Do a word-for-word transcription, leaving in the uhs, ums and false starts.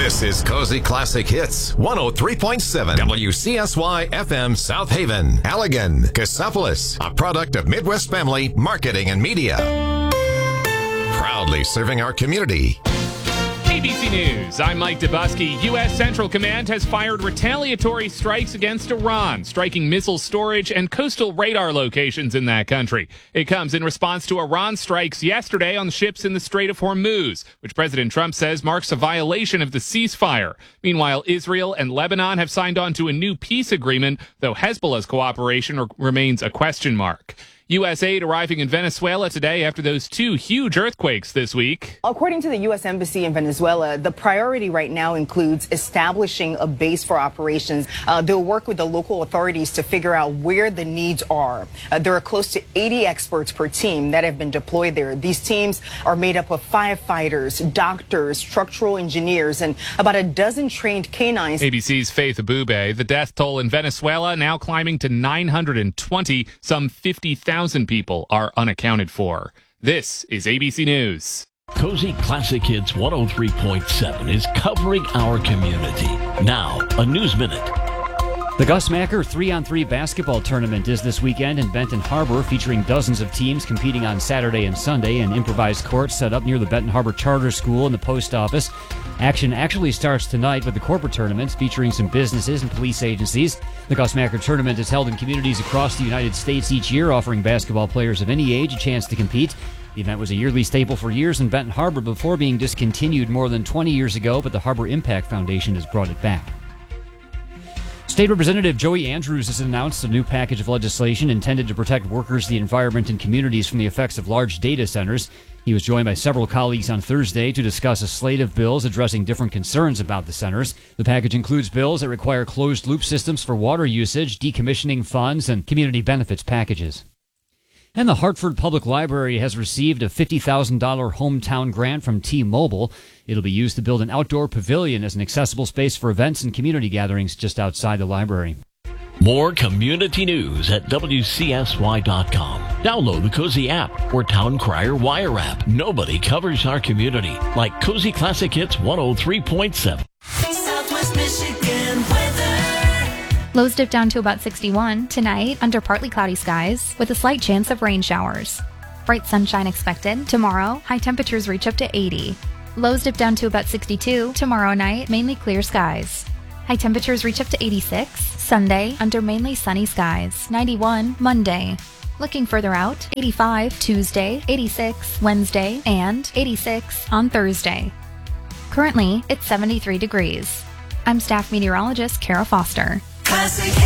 This is Cozy Classic Hits, one oh three point seven W C S Y F M South Haven, Allegan, Cassopolis, a product of Midwest Family Marketing and Media. Proudly serving our community. A B C News, I'm Mike Dubusky. U S. Central Command has fired retaliatory strikes against Iran, striking missile storage and coastal radar locations in that country. It comes in response to Iran strikes yesterday on ships in the Strait of Hormuz, which President Trump says marks a violation of the ceasefire. Meanwhile, Israel and Lebanon have signed on to a new peace agreement, though Hezbollah's cooperation r- remains a question mark. U S aid arriving in Venezuela today after those two huge earthquakes this week. According to the U S Embassy in Venezuela, the priority right now includes establishing a base for operations. Uh, they'll work with the local authorities to figure out where the needs are. Uh, there are close to eighty experts per team that have been deployed there. These teams are made up of firefighters, doctors, structural engineers, and about a dozen trained canines. A B C's Faith Abube. The death toll in Venezuela now climbing to nine hundred twenty. Some fifty thousand people are unaccounted for. This is A B C News. Cozy Classic Hits one oh three point seven is covering our community. Now, a News Minute. The Gus Macker three on three basketball tournament is this weekend in Benton Harbor, featuring dozens of teams competing on Saturday and Sunday in improvised courts set up near the Benton Harbor Charter School and the post office. Action actually starts tonight with the corporate tournaments featuring some businesses and police agencies. The Gus Macker tournament is held in communities across the United States each year, offering basketball players of any age a chance to compete. The event was a yearly staple for years in Benton Harbor before being discontinued more than twenty years ago, but the Harbor Impact Foundation has brought it back. State Representative Joey Andrews has announced a new package of legislation intended to protect workers, the environment, and communities from the effects of large data centers. He was joined by several colleagues on Thursday to discuss a slate of bills addressing different concerns about the centers. The package includes bills that require closed-loop systems for water usage, decommissioning funds, and community benefits packages. And the Hartford Public Library has received a fifty thousand dollars hometown grant from T-Mobile. It'll be used to build an outdoor pavilion as an accessible space for events and community gatherings just outside the library. More community news at W C S Y dot com. Download the Cozy app or Town Crier Wire app. Nobody covers our community like Cozy Classic Hits one oh three point seven. Southwest Michigan weather. Lows dip down to about sixty-one. Tonight, under partly cloudy skies with a slight chance of rain showers. Bright sunshine expected. Tomorrow, high temperatures reach up to eighty. Lows dip down to about sixty-two. Tomorrow night, mainly clear skies. High temperatures reach up to eighty-six. Sunday, under mainly sunny skies. ninety-one Monday. Looking further out, eighty-five Tuesday, eighty-six Wednesday, and eighty-six on Thursday. Currently, it's seventy-three degrees. I'm staff meteorologist Kara Foster. Classic